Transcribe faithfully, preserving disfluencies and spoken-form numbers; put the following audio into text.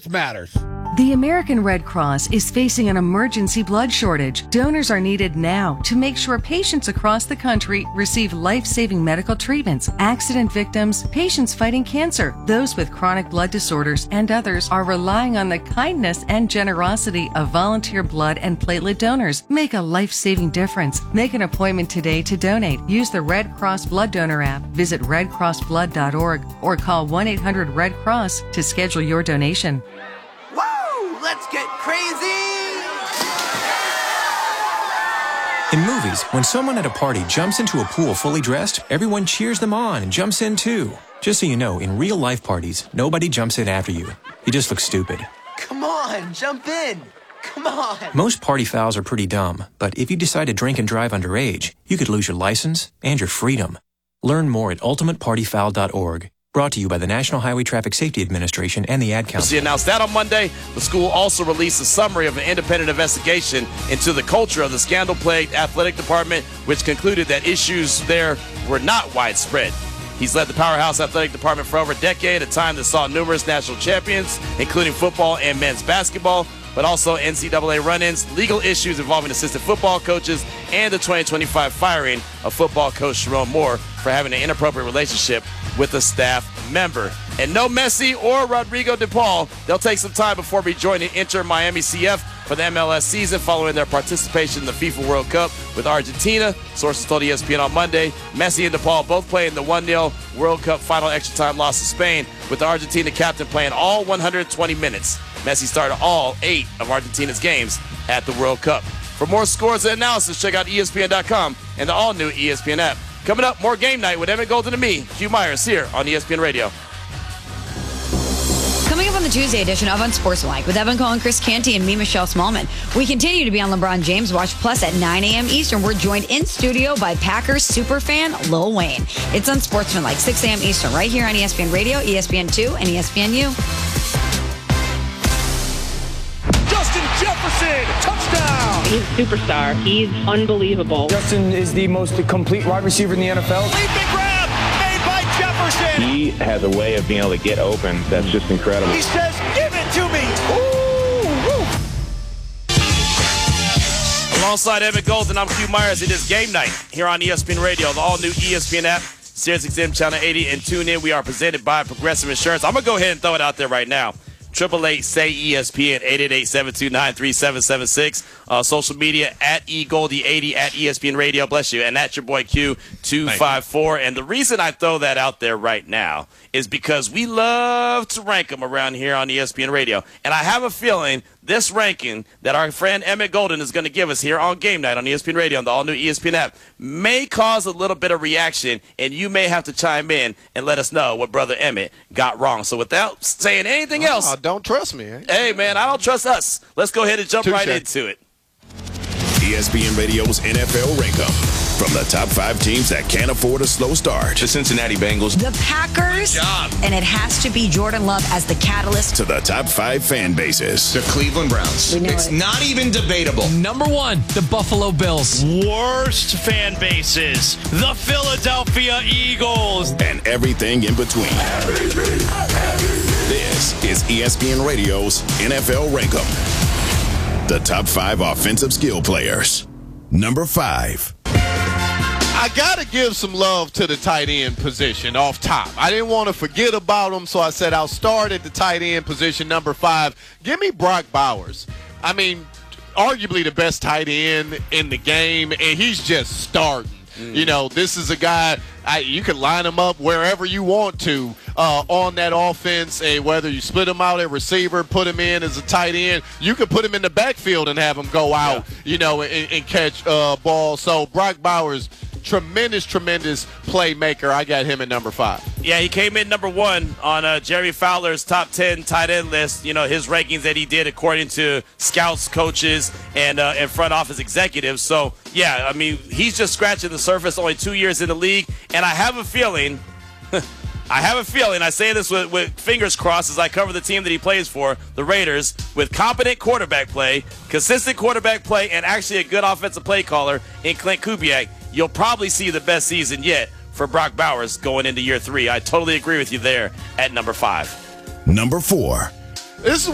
Science matters. The American Red Cross is facing an emergency blood shortage. Donors are needed now to make sure patients across the country receive life-saving medical treatments. Accident victims, patients fighting cancer, those with chronic blood disorders, and others are relying on the kindness and generosity of volunteer blood and platelet donors. Make a life-saving difference. Make an appointment today to donate. Use the Red Cross Blood Donor app. Visit red cross blood dot org or call one eight hundred red cross to schedule your donation. Let's get crazy! In movies, when someone at a party jumps into a pool fully dressed, everyone cheers them on and jumps in too. Just so you know, in real life parties, nobody jumps in after you. You just look stupid. Come on, jump in! Come on! Most party fouls are pretty dumb, but if you decide to drink and drive underage, you could lose your license and your freedom. Learn more at ultimate party foul dot org. Brought to you by the National Highway Traffic Safety Administration and the Ad Council. She announced that on Monday. The school also released a summary of an independent investigation into the culture of the scandal-plagued athletic department, which concluded that issues there were not widespread. He's led the powerhouse athletic department for over a decade, a time that saw numerous national champions, including football and men's basketball, but also N C double A run-ins, legal issues involving assistant football coaches, and the twenty twenty-five firing of football coach Sharon Moore for having an inappropriate relationship with a staff member. And no Messi or Rodrigo De Paul. They'll take some time before rejoining Inter Miami C F for the M L S season following their participation in the FIFA World Cup with Argentina. Sources told E S P N on Monday, Messi and De Paul both played in the one nil World Cup final extra time loss to Spain, with the Argentina captain playing all one hundred twenty minutes. Messi started all eight of Argentina's games at the World Cup. For more scores and analysis, check out E S P N dot com and the all-new E S P N app. Coming up, more Game Night with Emmett Golden and me, Hugh Myers, here on E S P N Radio. Coming up on the Tuesday edition of Unsportsmanlike with Evan Cohen, Chris Canty, and me, Michelle Smallman. We continue to be on LeBron James Watch Plus at nine a.m. Eastern. We're joined in studio by Packers superfan Lil Wayne. It's Unsportsmanlike, six a.m. Eastern, right here on E S P N Radio, E S P N two, and E S P N U. Justin Jefferson, touchdown! He's a superstar. He's unbelievable. Justin is the most complete wide receiver in the N F L. Leaping grab made by Jefferson. He has a way of being able to get open that's just incredible. He says, give it to me. Ooh, woo. Alongside Emmett Golden, I'm Hugh Myers. It is Game Night here on E S P N Radio, the all-new E S P N app, Sirius X M Channel eighty, and tune in. We are presented by Progressive Insurance. I'm going to go ahead and throw it out there right now. Triple eight say E S P N, eight eight eight, seven two nine, three seven seven six. Uh, social media at E Goldie eighty, at E S P N Radio, bless you, and at your boy Q two five four. And the reason I throw that out there right now is because we love to rank them around here on E S P N Radio. And I have a feeling this ranking that our friend Emmett Golden is going to give us here on Game Night on E S P N Radio on the all-new E S P N app may cause a little bit of reaction, and you may have to chime in and let us know what Brother Emmett got wrong. So without saying anything else, oh, don't trust me. Eh? Hey, man, I don't trust us. Let's go ahead and jump Touché. right into it. E S P N Radio's N F L Rank-Up. From the top five teams that can't afford a slow start. The Cincinnati Bengals. The Packers. And it has to be Jordan Love as the catalyst. To the top five fan bases. The Cleveland Browns. It's it. not even debatable. Number one, the Buffalo Bills. Worst fan bases. The Philadelphia Eagles. And everything in between. Everything, everything. This is E S P N Radio's N F L Rank-Up. The top five offensive skill players. Number five. I got to give some love to the tight end position off top. I didn't want to forget about him, so I said I'll start at the tight end position, number five. Give me Brock Bowers. I mean, arguably the best tight end in the game, and he's just starting. Mm. You know, this is a guy, I, you can line him up wherever you want to uh, on that offense, and whether you split him out at receiver, put him in as a tight end, you could put him in the backfield and have him go out, yeah. you know, and, and catch uh, balls. So Brock Bowers, tremendous, tremendous playmaker. I got him at number five. Yeah, he came in number one on uh, Jerry Fowler's top ten tight end list. You know, his rankings that he did according to scouts, coaches, and uh, and front office executives. So, yeah, I mean, he's just scratching the surface, only two years in the league. And I have a feeling, I have a feeling, I say this with, with fingers crossed as I cover the team that he plays for, the Raiders, with competent quarterback play, consistent quarterback play, and actually a good offensive play caller in Clint Kubiak, you'll probably see the best season yet for Brock Bowers going into year three. I totally agree with you there at number five. Number four. This is